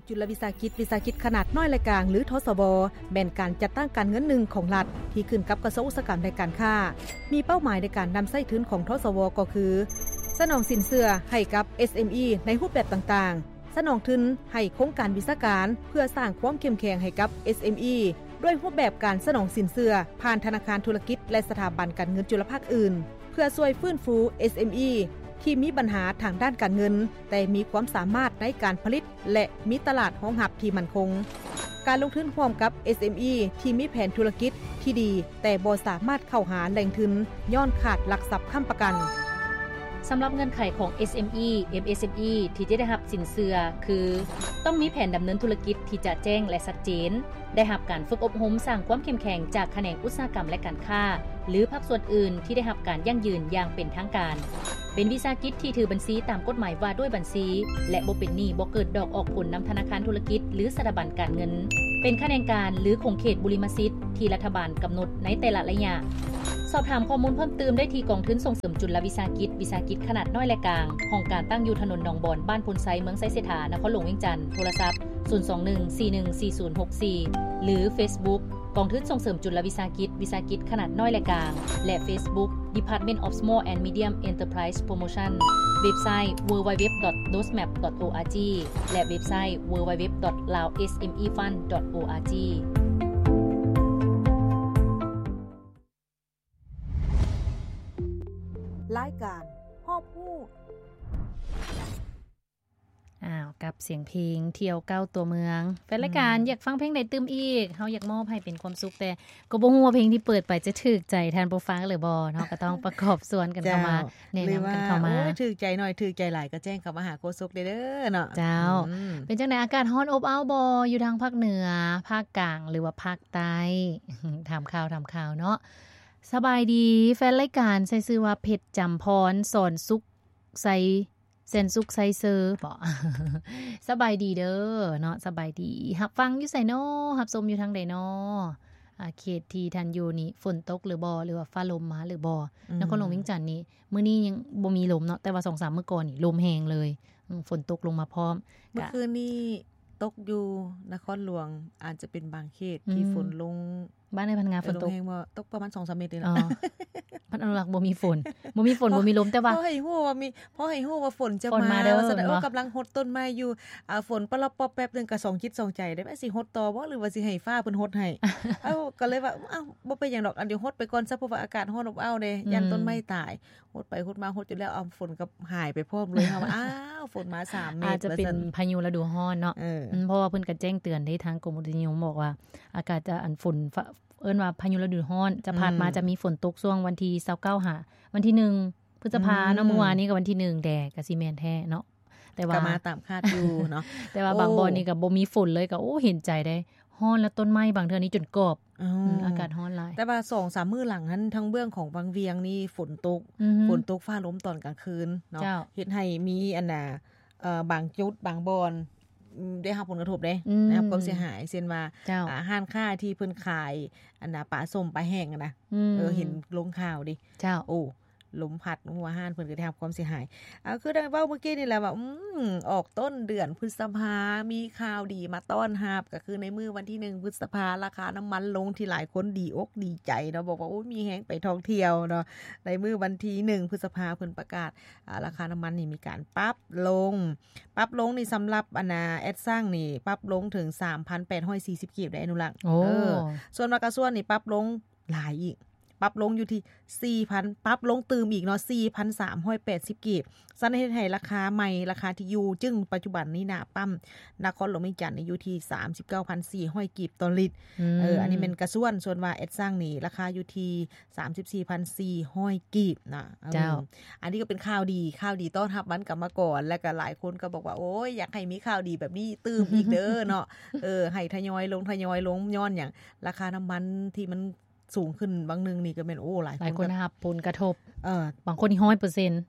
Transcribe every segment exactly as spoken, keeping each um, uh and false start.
จุลวิสาหกิจวิสาหกิจขนาดน้อยและกลางหรือทสวแม่นการจัดตั้งการเงินหนึ่งของรัฐที่ขึ้นกับกระทรวงอุตสาหกรรมและการค้ามีเป้าหมายในการนำไส้ทุนของทสวก็คือสนองสินเชื่อให้กับ เอส เอ็ม อี ในรูปแบบต่างๆสนองทุนให้โครงการวิชาการเพื่อสร้างความเข้มแข็งให้กับ เอส เอ็ม อี ด้วยรูปแบบการสนองสินเชื่อผ่านธนาคารธุรกิจและสถาบันการเงินจุลภาคอื่นเพื่อช่วยฟื้นฟู เอส เอ็ม อี ที่มีปัญหาทางด้านการเงินแต่มีความสามารถในการผลิตและมีตลาดรองรับที่มั่นคงการลงทุนร่วมกับ เอส เอ็ม อี ที่มีแผนธุรกิจที่ดีแต่บ่สามารถเข้าหาแหล่งทุนย้อนขาดหลักทรัพย์ค้ำประกันสำหรับเงื่อนไขของ เอส เอ็ม อี เอ็ม เอส เอ็ม อี ที่จะได้รับสินเชื่อคือต้องมีแผนดำเนินธุรกิจที่จะแจ้งและชัดเจนได้รับการฝึกอบรมสร้างความเข้มแข็งจากแขนงอุตสาหกรรมและการค้าหรือภาคส่วนอื่นที่ได้รับการยั่งยืนอย่างเป็นทางการเป็นวิสาหกิจที่ถือบัญชีตามกฎหมายว่าด้วยบัญชีและบ่เป็นหนี้บ่เกิดดอกออกผลนำธนาคารธุรกิจหรือสถาบันการเงินเป็นแขนงการหรือคงเขตบุริมสิทธิ์ที่รัฐบาลกำหนดในแต่ละระยะสอบถามข้อมูลเพิ่มเติมได้ที่กองทุนส่งเสริมจุลวิสาหกิจวิสาหกิจขนาดน้อยและกลางห้องการตั้งอยู่ถนนหนองบอนบ้านพลไซเมืองไซเสถานครหลวงเวียงจันทน์โทรศัพท์ศูนย์ สอง หนึ่ง สี่ หนึ่ง สี่ ศูนย์ หก สี่หรือ Facebook กองทุนส่งเสริมจุลวิสาหกิจวิสาหกิจขนาดน้อยและกลางและ Facebook Department of Small and Medium Enterprise Promotion เว็บไซต์ ดับเบิลยู ดับเบิลยู ดับเบิลยู ดอท โดสแมป ดอท โอ อาร์ จี และเว็บไซต์ ดับเบิลยู ดับเบิลยู ดับเบิลยู ดอท ลาว เอส เอ็ม อี ฟันด์ ดอท โอ อาร์ จีรายการฮอบฮู้อ้าวกับเสียงเพลงเที่ยวเก้าตัวเมืองแฟนรายการอยากฟังเพลงใดตื่มอีกเฮาอยากมอบให้เป็นความสุขแต่ก็บ่ฮู้ว่าเพลงที่เปิดไปจะถูกใจท่านผู้ฟังหรือบ่เนาะก็ต้องประกอบส่วนกันเข้ามาแนะนำกันเข้ามาโอ้ยถูกใจหน่อยถูกใจหลายก็แจ้งเข้ามาหาโคสุกเด้อเนาะเจ้าเป็นจังได๋อากาศร้อนอบอ้าวบ่อยู่ทางภาคเหนือภาคกลางหรือว่าภาคใต้ถามข่าวถามข่าวเนาะสบายดีแฟนรายการใช้ชื่อว่าเพชรจำพรสอนสุขใสเซนสุขไซเซอร์บ่สบายดีเด้อเนาะสบายดีรับฟังอยู่ไสเนาะรับชมอยู่ทางใดเนาะอ่าเขตที่ท่านอยู่นี่ฝนตกหรือบ่หรือว่าฟ้าลมมาหรือบ่นครหลวงเวียงจันทน์นี่มื้อนี้ยังบ่มีลมเนาะแต่ว่า สองสาม มื้อก่อนนี่ลมแรงเลยฝนตกลงมาพร้อมเมื่อคืนนี้ตกอยู่นครหลวงอาจจะเป็นบางเขตที่ฝนลงบ้านในพันงาฝนตกตกประมาณ สองถึงสาม เมตรนี่แหละอ๋อพันอนุรักษ์บ่มีฝนบ่มีฝนบ่มีลมแต่ว่าพอให้ฮู้ว่ามีพอให้ฮู้ว่าฝนจะมาว่าซั่นเออกำลังฮดต้นไม้อยู่อ่าฝนปะป๊อปแป๊บนึงก็สองจิตสองใจได้ว่าสิฮดต่อบ่หรือว่าสิให้ฟ้าเพิ่นฮดให้เอ้าก็เลยว่าอ้าวบ่เป็นหยังดอกอันเดี๋ยวฮดไปก่อนซะเพราะว่าอากาศร้อนอบอ้าวเด้ยันต้นไม้ตายฮดไปฮดมาฮดจนแล้วเอาฝนก็หายไปพร้อมเลยค่ะว่าอ้าวฝนมาสามเมตรอาจจะเป็นพายุฤดูร้อนเนาะเพราะว่าเพิ่นก็แจ้งเตือนได้ทางกรมอุตุนิยมบอกว่าอากาศจะอันฝนเอิ้นว่าพายุฤดูร้อนจะผ่านมาจะมีฝนตกช่วงวันที่ยี่สิบเก้าหาวันที่หนึ่งพฤษภาคมเนาะเมื่อวานนี้ก็วันที่หนึ่งแดก็สิแม่นแท้เนาะแต่ว่าก็มาตามคาดอยู่เนาะแต่ว่าบางบ่อนนี่ก็บ่มีฝนเลยก็โอ้เห็นใจได้ร้อนแล้วต้นไม้บางเทื่อนี้จนกรอบอากาศร้อนหลายแต่ว่า สองสาม มื้อหลังนั้นทั้งเบื้องของบางเวียงนี่ฝนตกฝนตกฟ้าลมตอนกลางคืนเนาะเฮ็ดให้มีอันน่ะเอ่อบางจุดบางบ่อนได้รับผลกระทบเด้นะครับความเสียหายเช่นว่าอาหารค้าที่เพิ่นขายอันน่ะปลาส้มปลาแห้งอ่ะนะเออเห็นลงข่าวดิเจ้าโอ้ลมพัดหัวห้านเพิ่นก็ได้รับความเสียหายอ่าคือได้เว้าเมื่อกี้นี่แหละว่าอืมออกต้นเดือนพฤษภามีข่าวดีมาต้อนรับก็คือในมื้อวันที่หนึ่งพฤษภาราคาน้ำมันลงที่หลายคนดีอกดีใจเนาะบอกว่าโอ้มีแฮงไปท่องเที่ยวเนาะในมื้อวันที่หนึ่งพฤษภาเพิ่นประกาศอ่าราคาน้ำมันนี่มีการปรับลงปรับลงนี่สำหรับอันน่ะแอดสร้างนี่ปรับลงถึง สามพันแปดร้อยสี่สิบ กีบได้อนุรักษ์เออส่วนว่ากระทรวงนี่ปรับลงหลายอีกปรับลงอยู่ที่ สี่พัน ปรับลงตื่มอีกเนาะ สี่พันสามร้อยแปดสิบ กีบซันเฮ็ดให้ราคาใหม่ราคาที่อยู่จึงปัจจุบันนี้หน้าปั๊มนครหลวงเวียงจันทน์อยู่ที่ สามสิบเก้าพันสี่ร้อย กีบต่อลิตรเอออันนี้เป็นกระส่วนส่วนว่าแอดสร้างนี่ราคาอยู่ที่ สามสิบสี่พันสี่ร้อย กีบนะเจ้าอันนี้ก็เป็นข่าวดีข่าวดีต้อนรับวันกลับมาก่อนแล้วก็หลายคนก็บอกว่าโอ้ยอยากให้มีข่าวดีแบบนี้ตื่มอีกเด้อเนาะเออให้ทยอยลงทยอยลงย้อนหยังราคาน้ำมันที่มันสูงขึ้นบางนึงนี่ก็เป็นโอ้หลายคนหลายคนรับผลกระทบเออบางคนนี่ ร้อยเปอร์เซ็นต์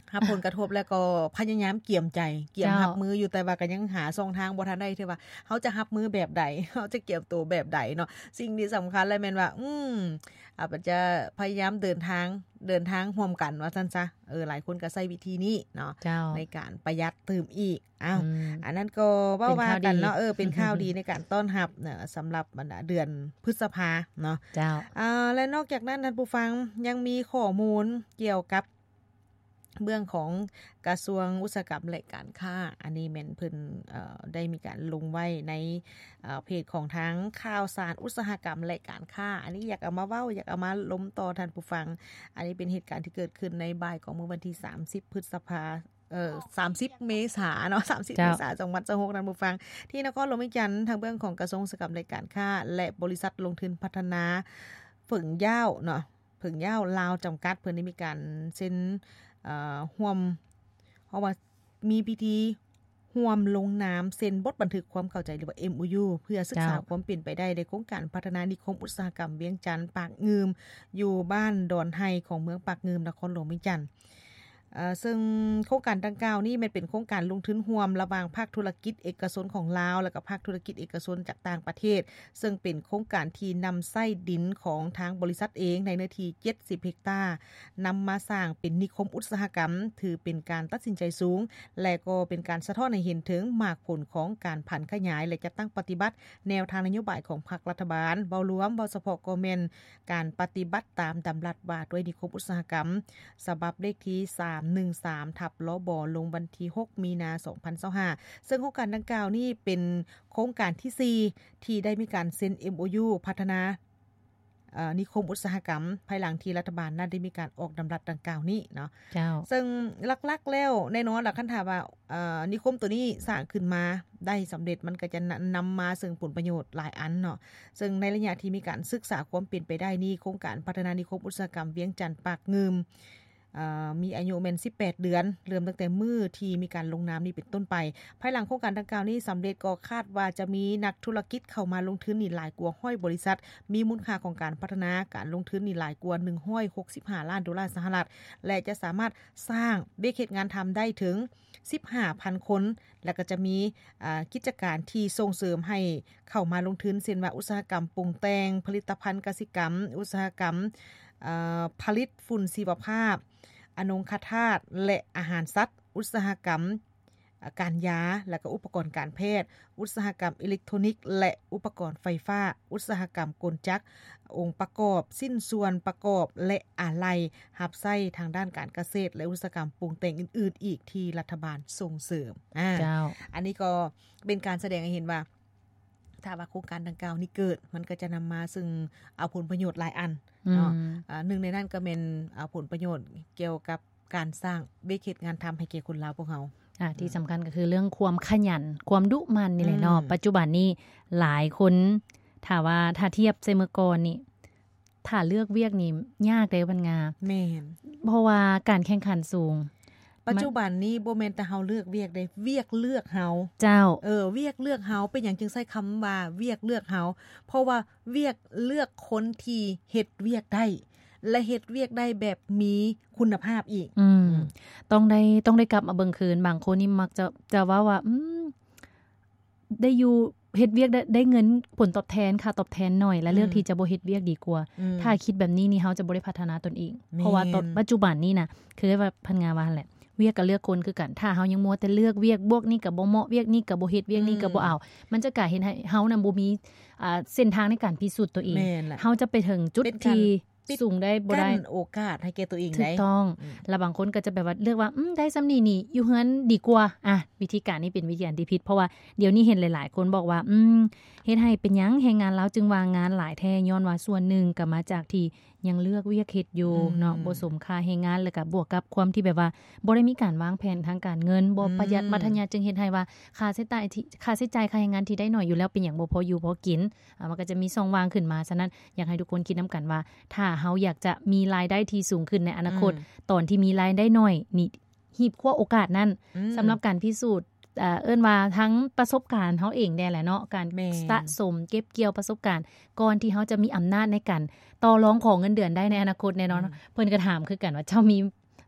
รับผลกระทบแล้วก็พยายามเกี่ยมใจเกี่ยมรับมืออยู่แต่ว่าก็ยังหาช่องทางบ่ทันได้ที่ว่าเฮาจะรับมือแบบใดเฮาจะเกี่ยมตัวแบบใดเนาะสิ่งที่สำคัญเลยแม่นว่าอืมอาจจะพยายามเดินทางเดินทางร่วมกันว่าซั่นซะเออหลายคนก็ใช้วิธีนี้เนาะในการประหยัดเติมอีกอ้าวอันนั้นก็เว้าว่ากันเนาะเออเป็นข่าวดีในการต้อนรับเนาะสำหรับบรรดาเดือนพฤษภาเนาะเจ้าอ่าและนอกจากนั้นท่านผู้ฟังยังมีข้อมูลเกี่ยวกับเรื่องของกระทรวงอุตสาหกรรมและการค้าอันนี้แม่นเพิ่นเอ่อได้มีการลงไว้ในเอ่อเพจของทั้งข่าวสารอุตสาหกรรมและการค้าอันนี้อยากเอามาเว้าอยากเอามาล้มต่อท่านผู้ฟังอันนี้เป็นเหตุการณ์ที่เกิดขึ้นในบ่ายของมื้อวันที่สามสิบพฤษภาเอ่อสามสิบเมษายนเนาะสามสิบเมษายนจังหวัดสระบุรีท่านผู้ฟังที่นครหลวงวิจันทร์ทางเบื้องของกระทรวงอุตสาหกรรมและการค้าและบริษัทลงทุนพัฒนาฝึ่งย่าวเนาะฝึ่งย่าวลาวจำกัดเพิ่นได้มีการเซ็นเอ่อร่วมเพราะว่ามีพิธีร่วมลงนามเซ็นบทบันทึกความเข้าใจหรือว่า เอ็ม โอ ยู เพื่อศึกษาความเป็นไปได้ในโครงการพัฒนานิคมอุตสาหกรรมเวียงจันทน์ปากงืมอยู่บ้านดอนไฮของเมืองปากงืมนครหลวงเวียงจันทน์เอ่อซึ่งโครงการดังกล่าวนี้มันเป็นโครงการลงทุนร่วมระหว่างภาคธุรกิจเอกชนของลาวและก็ภาคธุรกิจเอกชนจากต่างประเทศซึ่งเป็นโครงการที่นำไส้ดินของทางบริษัทเองในเนื้อที่เจ็ดสิบเฮกตาร์นำมาสร้างเป็นนิคมอุตสาหกรรมถือเป็นการตัดสินใจสูงและก็เป็นการสะท้อนให้เห็นถึงมากผลของการผันขยายและจัดตั้งปฏิบัติแนวทางนโยบายของพรรครัฐบาลเว้ารวมเว้าเฉพาะก็แม่นการปฏิบัติตามดำรัสว่าด้วยนิคมอุตสาหกรรมฉบับเลขที่สามหนึ่งสามทับลบลงวันที่หกมีนาคมสองพันยี่สิบห้าซึ่งโครงการดังกล่าวนี้เป็นโครงการที่สี่ที่ได้มีการเซ็น เอ็ม โอ ยู พัฒนาเอ่อนิคมอุตสาหกรรมภายหลังที่รัฐบาลนั้นได้มีการออกดำรัสดังกล่าวนี้เนาะเจ้าซึ่งหลักๆแล้วแน่นอนล่ะคันถามว่าเอ่อนิคมตัวนี้สร้างขึ้นมาได้สำเร็จมันก็จะนำมาซึ่งผลประโยชน์หลายอันเนาะซึ่งในระยะที่มีการศึกษาความเป็นไปได้นี้โครงการพัฒนานิคมอุตสาหกรรมเวียงจันทน์ปากงืมมีอายุแม่นสิบแปดเดือนเริ่มตั้งแต่มื้อที่มีการลงนามนี้เป็นต้นไปภายหลังโครงการดังกล่าวนี้สำเร็จก็คาดว่าจะมีนักธุรกิจเข้ามาลงทุนนี่หลายกว่าร้อยบริษัทมีมูลค่าของการพัฒนาการลงทุนนี่หลายกว่าหนึ่งร้อยหกสิบห้าล้านดอลลาร์สหรัฐและจะสามารถสร้างเบเขตงานทำได้ถึง สิบห้าพัน คนแล้วก็จะมีกิจการที่ส่งเสริมให้เข้ามาลงทุนเช่นว่าอุตสาหกรรมปรุงแต่งผลิตภัณฑ์กสิกรรมอุตสาหกรรมผลิตฝุ่นชีวภาพอนงคธาตุและอาหารสัตว์อุตสาหกรรมการยาและก็อุปกรณ์การแพทย์อุตสาหกรรมอิเล็กทรอนิกส์และอุปกรณ์ไฟฟ้าอุตสาหกรรมกลจักรองค์ประกอบสิ้นส่วนประกอบและอะไหล่หับไส้ทางด้านการเกษตรและอุตสาหกรรมปรุงแต่งอื่นๆอีกที่รัฐบาลส่งเสริมอ่าเจ้าอันนี้ก็เป็นการแสดงให้เห็นว่าถ้าว่าโครงการดังกล่าวนี้เกิดมันก็จะนำมาซึ่งเอาผลประโยชน์หลายอันเนาะอ่าหนึ่งในนั้นก็เป็นเอาผลประโยชน์เกี่ยวกับการสร้างเบเขตงานทำให้แก่คนลาวพวกเราอ่าที่สำคัญก็คือเรื่องความขยันความดุมันนี่แหละเนาะปัจจุบันนี้หลายคนถ้าว่าถ้าเทียบใส่เมื่อก่อนนี่ถ้าเลือกเวียกนี่ยากเลยปัญญาแม่นเพราะว่าการแข่งขันสูงปัจจุบันนี้บ่แม่นแต่เฮาเลือกเวียกได้เวียกเลือกเฮาเจ้าเออเวียกเลือกเฮาเป็นหยังจึงใช้คำว่าเวียกเลือกเฮาเพราะว่าเวียกเลือกคนที่เฮ็ดเวียกได้และเฮ็ดเวียกได้แบบมีคุณภาพอีกอืมต้องได้ต้องได้กลับมาเบิ่งคืนบางคนนี่มักจะจะว่าว่าอืมได้อยู่เฮ็ดเวียกได้ได้เงินผลตอบแทนค่าตอบแทนหน่อยและเลือกที่จะบ่เฮ็ดเวียกดีกว่าถ้าคิดแบบนี้นี่เฮาจะบ่ได้พัฒนาตนเองเพราะว่าตอนปัจจุบันนี้น่ะคือว่าพันงาว่าแหละเวียกก็เลือกคนคือกันถ้าเฮายังมัวแต่เลือกเวียกบวกนี่ก็บ่เหมาะเวียกนี่ก็บ่เฮ็ดเวียกนี่ก็บ่เอามันจะกลายเห็นให้เฮานำบ่มีอ่าเส้นทางในการพิสูจน์ตัวเองเฮาจะไปถึงจุดที่สูงได้บ่ได้โอกาสให้แก่ตัวเองได้ถูกต้องแล้วบางคนก็จะแบบว่าเลือกว่าอืมได้ซำนี้นี่อยู่เฮือนดีกว่าอ่ะวิธีการนี้เป็นวิธีการที่ผิดเพราะว่าเดี๋ยวนี้เห็นหลายๆคนบอกว่าอืมเฮ็ดให้เป็นหยังแรงงานลาวจึงวางงานหลายแท้ย้อนว่าส่วนหนึ่งก็มาจากที่ยังเลือกเวียกเฮ็ดอยู่เนาะบ่สมค่าแรงงานแล้วก็บวกกับความที่แบบว่าบ่ได้มีการวางแผนทางการเงินบ่ประหยัดมัธยัสถ์จึงเฮ็ดให้ว่าค่าใช้จ่ายที่ค่าใช้จ่ายค่าแรงงานที่ได้น้อยอยู่แล้วเป็นหยังบ่พออยู่พอกินอ่ามันก็จะมีช่องว่างขึ้นมาฉะนั้นอยากให้ทุกคนคิดนํากันว่าถ้าเฮาอยากจะมีรายได้ที่สูงขึ้นในอนาคตตอนที่มีรายได้น้อยนี่หีบคว้าโอกาสนั้นสำหรับการพิสูจน์เอ่อเอิ้นว่าทั้งประสบการณ์เฮาเองได้แหละเนาะการสะสมเก็บเกี่ยวประสบการณ์ก่อนที่เฮาจะมีอำนาจในการต่อรองของเงินเดือนได้ในอนาคตแน่นอนเพิ่นก็ถามคือกันว่าเจ้ามีป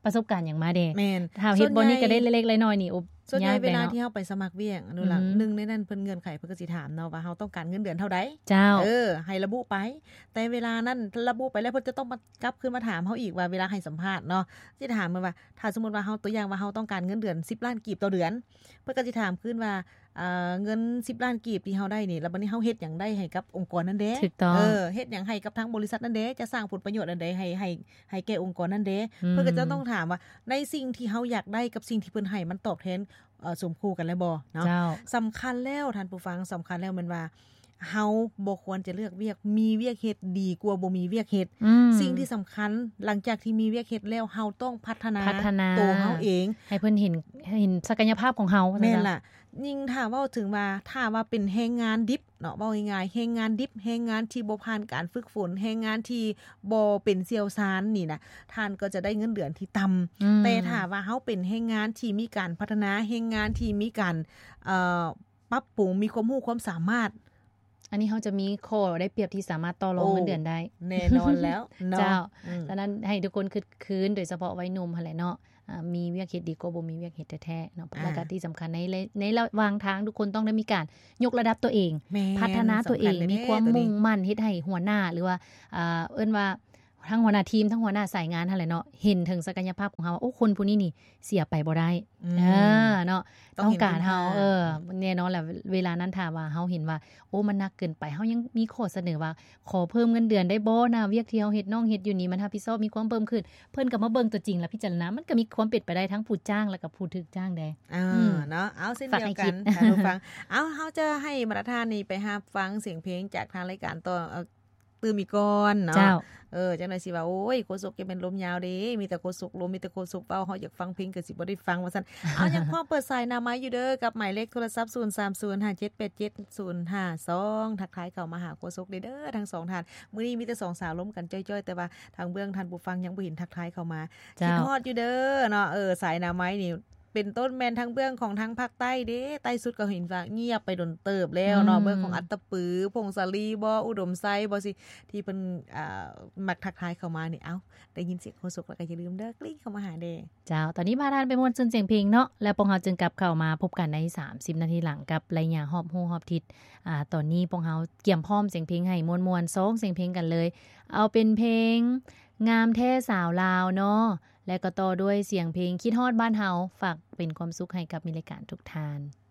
ประสบการณ์หยังมาเด้แม่นถ้าเฮ็ดบ่นี่ก็ได้เล็กๆน้อยๆนี่อบส่วนใหญ่เวลาที่เฮาไปสมัครเวียกนู่นล่ะหนึ่งในนั้นเพิ่นเงื่อนไขเพิ่นก็สิถามเนาะว่าเฮาต้องการเงินเดือนเท่าใดเจ้าเออให้ระบุไปแต่เวลานั้นระบุไปแล้วเพิ่นจะต้องมากลับคืนมาถามเฮาอีกว่าเวลาให้สัมภาษณ์เนาะสิถามมันว่าถ้าสมมุติว่าเฮาตัวอย่างว่าเฮาต้องการเงินเดือนสิบล้านกีบต่อเดือนเพิ่นก็สิถามคืนว่าเอ่อเงินสิบล้านกีบที่เฮาได้นี่แล้วบัดนี้เฮาเฮ็ดหยังได้ให้กับองค์กรนั้นเด้เออเฮ็ดหยังให้กับทางบริษัทนั้นเด้จะสร้างผลประโยชน์อันใดให้ให้ให้แก่องค์กรนั้นเด้เพิ่นก็จะต้องถามว่าในสิ่งที่เฮาอยากได้กับสิ่งที่เพิ่นให้มันตอบแทนเอ่อสมคู่กันแล้วบ่เนาะสำคัญแล้วท่านผู้ฟังสำคัญแล้วมันว่าเฮาบ่ควรจะเลือกเวียกมีเวียกเฮ็ดดีกว่าบ่มีเวียกเฮ็ดสิ่งที่สำคัญหลังจากที่มีเวียกเฮ็ดแล้วเฮาต้องพัฒนาตัวเฮาเองให้เพิ่นเห็นเห็นศักยภาพของเฮาแม่นล่ะยิ่งถ้าเว้าถึงว่าถ้าว่าเป็นแรงงานดิบเนาะเว้าง่ายๆแรงงานดิบแรงงานที่บ่ผ่านการฝึกฝนแรงงานที่บ่เป็นเชี่ยวชาญนี่นะท่านก็จะได้เงินเดือนที่ต่ำแต่ถ้าว่าเฮาเป็นแรงงานที่มีการพัฒนาแรงงานที่มีการเอ่อปรับปรุงมีความรู้ความสามารถอันนี้เฮาจะมีข้อได้เปรียบที่สามารถต่อรองเงินเดือนได้แน่นอนแล้วเนาะเจ้าฉะนั้นให้ทุกคนคึกคืนโดยเฉพาะวัยหนุ่มหั่นแหละเนาะมีเวียกเฮ็ดดีกว่าบ่มีเวียกเฮ็ดแท้ๆเนาะแล้วก็ที่สำคัญในในระหว่างทางทุกคนต้องได้มีการยกระดับตัวเองพัฒนาตัวเองมีความมุ่งมั่นเฮ็ดให้หัวหน้าหรือว่าอ่าเอิ้นว่าทั้งหัวหน้าทีมทั้งหัวหน้าสายงานหั่นแหละเนาะเห็นถึงศักยภาพของเฮาว่าโอ้คนผู้นี้นี่เสียไปบ่ได้เออเนาะต้องการเฮาเออแน่นอนแหละเวลานั้นถ้าว่าเฮาเห็นว่าโอ้มันหนักเกินไปเฮายังมีข้อเสนอว่าขอเพิ่มเงินเดือนได้บ่นะเวียกที่เฮาเฮ็ดน้องเฮ็ดอยู่นี่มันรับผิดชอบมีความเพิ่มขึ้นเพิ่นก็มาเบิ่งตัวจริงแล้วพิจารณามันก็มีความเป็นไปได้ทั้งผู้จ้างและก็ผู้ถูกจ้างได้อ่าเนาะเอาเช่นเดียวกันท่านผู้ฟังเอาเฮาจะให้มาตรฐานนี่ไปรับฟังเสียงเพลงจากทางรายการต่อตื่มอีกก่อนเนาะเออจังได๋สิว่าโอ้ยโคศกจะเป็นลมยาวเด้มีแต่โคศกลมมีแต่โคศกเว้าเฮาอยากฟังเพลงก็สิบ่ได้ฟังว่าซั่นเอายังพร้อมเปิดสายหน้าไม้อยู่เด้อกับหมายเลขโทรศัพท์ศูนย์ สาม ศูนย์ ห้า เจ็ด แปด เจ็ด ศูนย์ ห้า สองทักทายเข้ามาหาโคศกเด้อทั้งสองท่านมื้อนี้มีแต่สองสาวล้มกันจ้อยๆแต่ว่าทางเบื้องท่านผู้ฟังยังบ่เห็นทักทายเข้ามาคิดฮอดอยู่เด้อเนาะเออสายหน้าไม้นี่เป็นต้นแมนทั้งเบื้องของทางภาคใต้เด้ใต้สุดก็เห็นว่าเงียบไปดนเติบแล้วเนาะเบื้องของอัตตปือพงศาลีบ่อุดมไซบ่สิที่เพิ่นอ่ามักทักทายเข้ามานี่เอ้าได้ยินเสียงโคศกแล้วก็อย่าลืมเด้อกลิ้งเข้ามาหาเด้เจ้าตอนนี้มาทานไปม่วนซึนเสียงเพลงเนาะแล้วพวกเฮาจึงกลับเข้ามาพบกันในสามสิบนาทีหลังกับรายงานฮอบฮู้ฮอบทิศอ่าตอนนี้พวกเฮาเกี่ยมพร้อมเสียงเพลงให้ม่วนๆสองเสียงเพลงกันเลยเอาเป็นเพลงงามแท้สาวลาวเนาะและก็ต่อด้วยเสียงเพลงคิดฮอดบ้านเฮาฝากเป็นความสุขให้กับมิรายการทุกท่าน